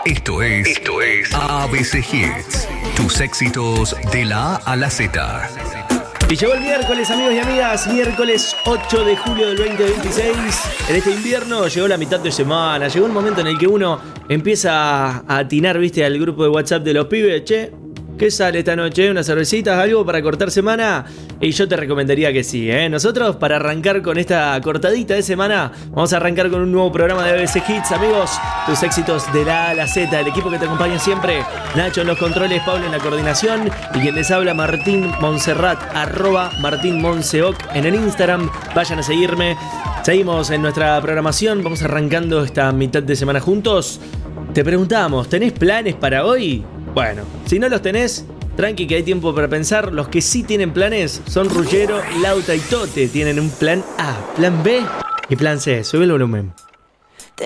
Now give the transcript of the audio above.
Esto es ABC Hits. Tus éxitos de la A a la Z. Y llegó el miércoles, amigos y amigas, miércoles 8 de julio del 2026. En este invierno llegó la mitad de semana, llegó un momento en el que uno empieza a atinar, viste, al grupo de WhatsApp de los pibes. Che, ¿qué sale esta noche? ¿Unas cervecitas? ¿Algo para cortar semana? Y yo te recomendaría que sí, ¿eh? Nosotros, para arrancar con esta cortadita de semana, vamos a arrancar con un nuevo programa de ABC Hits, amigos. Tus éxitos de la A a la Z, el equipo que te acompaña siempre. Nacho en los controles, Pablo en la coordinación y quien les habla, Martín Monserrat, @MartínMonseoc en el Instagram. Vayan a seguirme. Seguimos en nuestra programación, vamos arrancando esta mitad de semana juntos. Te preguntamos, ¿tenés planes para hoy? Bueno, si no los tenés, tranqui que hay tiempo para pensar. Los que sí tienen planes son Ruggiero, Lauta y Tote. Tienen un plan A, plan B y plan C. Sube el volumen.